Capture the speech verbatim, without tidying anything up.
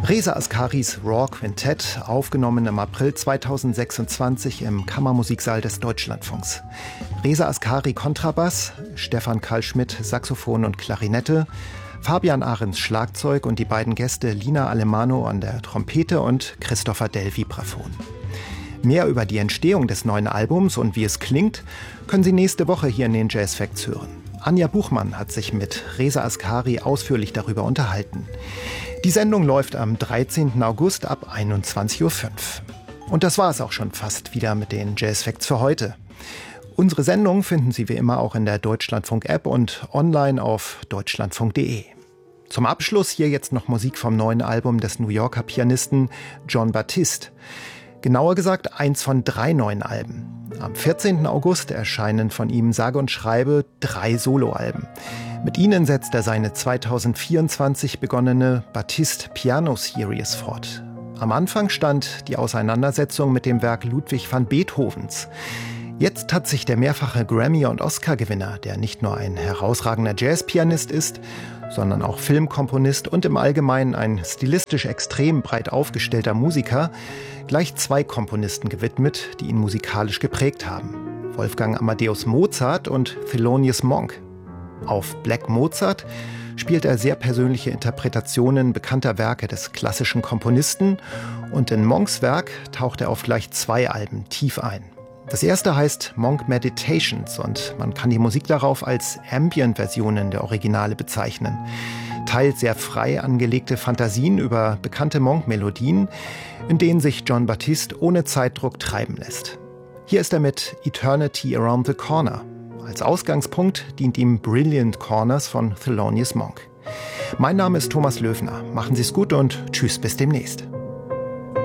Reza Ascaris Raw Quintett, aufgenommen im April zweitausendsechsundzwanzig im Kammermusiksaal des Deutschlandfunks. Reza Ascari Kontrabass, Stefan Karl Schmidt Saxophon und Klarinette, Fabian Ahrens Schlagzeug und die beiden Gäste Lina Alemano an der Trompete und Christopher Dell Vibraphon. Mehr über die Entstehung des neuen Albums und wie es klingt, können Sie nächste Woche hier in den Jazz Facts hören. Anja Buchmann hat sich mit Reza Ascari ausführlich darüber unterhalten. Die Sendung läuft am dreizehnten August ab einundzwanzig Uhr fünf. Und das war es auch schon fast wieder mit den Jazz Facts für heute. Unsere Sendung finden Sie wie immer auch in der Deutschlandfunk-App und online auf deutschlandfunk punkt de. Zum Abschluss hier jetzt noch Musik vom neuen Album des New Yorker Pianisten Jon Batiste. Genauer gesagt eins von drei neuen Alben. Am vierzehnten August erscheinen von ihm sage und schreibe drei Soloalben. Mit ihnen setzt er seine zweitausendvierundzwanzig begonnene Batiste Piano Series fort. Am Anfang stand die Auseinandersetzung mit dem Werk Ludwig van Beethovens. Jetzt hat sich der mehrfache Grammy- und Oscar-Gewinner, der nicht nur ein herausragender Jazzpianist ist, sondern auch Filmkomponist und im Allgemeinen ein stilistisch extrem breit aufgestellter Musiker, gleich zwei Komponisten gewidmet, die ihn musikalisch geprägt haben: Wolfgang Amadeus Mozart und Thelonious Monk. Auf Black Mozart spielt er sehr persönliche Interpretationen bekannter Werke des klassischen Komponisten und in Monks Werk taucht er auf gleich zwei Alben tief ein. Das erste heißt Monk Meditations und man kann die Musik darauf als Ambient-Versionen der Originale bezeichnen. Teils sehr frei angelegte Fantasien über bekannte Monk-Melodien, in denen sich Jon Batiste ohne Zeitdruck treiben lässt. Hier ist er mit Eternity Around the Corner. Als Ausgangspunkt dient ihm Brilliant Corners von Thelonious Monk. Mein Name ist Thomas Löfner. Machen Sie es gut und tschüss, bis demnächst.